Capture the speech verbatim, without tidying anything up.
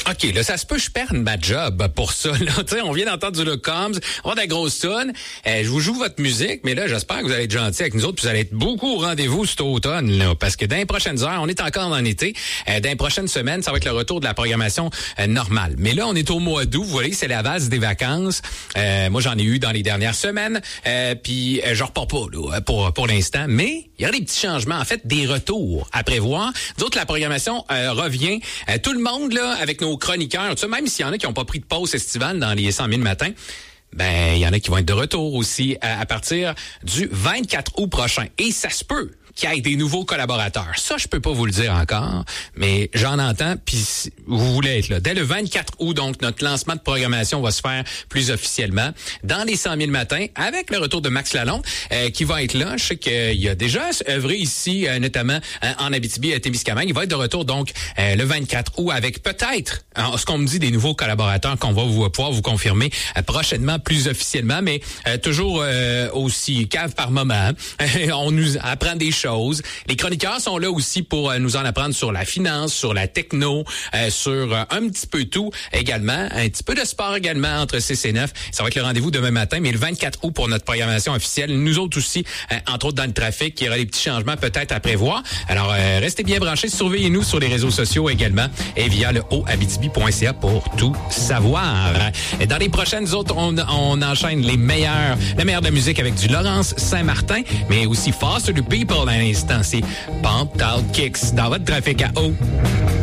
OK, là, ça se peut, je perde ma job pour ça. Là, tu sais, on vient d'entendre du Luke Combs, on va de la grosse tonne. Euh, je vous joue votre musique, mais là, j'espère que vous allez être gentils avec nous autres, puis vous allez être beaucoup au rendez-vous cet automne, là, parce que dans les prochaines heures, on est encore en été. Euh, dans les prochaines semaines, ça va être le retour de la programmation euh, normale. Mais là, on est au mois d'août, vous voyez, c'est la vase des vacances. Euh, moi, j'en ai eu dans les dernières semaines, euh, puis euh, je repars pas là, pour pour l'instant, mais il y a des petits changements, en fait, des retours à prévoir. D'autres, la programmation euh, revient. Euh, tout le monde là, avec nos chroniqueurs, tu sais, même s'il y en a qui n'ont pas pris de pause estivale dans les cent mille matins, ben il y en a qui vont être de retour aussi à, à partir du vingt-quatre août prochain. Et ça se peut qu'il y ait des nouveaux collaborateurs. Ça, je peux pas vous le dire encore, mais j'en entends, puis vous voulez être là. Dès le vingt-quatre août, donc, notre lancement de programmation va se faire plus officiellement dans les cent mille matins, avec le retour de Max Lalonde, euh, qui va être là. Je sais qu'il y a déjà œuvré ici, euh, notamment euh, en Abitibi, à Témiscamingue. Il va être de retour, donc, euh, le vingt-quatre août, avec peut-être, hein, ce qu'on me dit, des nouveaux collaborateurs qu'on va vous, pouvoir vous confirmer euh, prochainement, plus officiellement, mais euh, toujours euh, aussi cave par moment. On nous apprend des choses. Les chroniqueurs sont là aussi pour euh, nous en apprendre sur la finance, sur la techno, euh, sur euh, un petit peu tout également. Un petit peu de sport également entre six et neuf. Ça va être le rendez-vous demain matin, mais le vingt-quatre août pour notre programmation officielle. Nous autres aussi, euh, entre autres dans le trafic, il y aura des petits changements peut-être à prévoir. Alors, euh, restez bien branchés. Surveillez-nous sur les réseaux sociaux également et via le haut abitibi point c a pour tout savoir. Et dans les prochaines autres, on, on enchaîne les meilleurs, la meilleure de la musique avec du Laurence Saint-Martin, mais aussi Faster to People. À l'instant, c'est Pumped Out Kicks dans votre trafic à eau.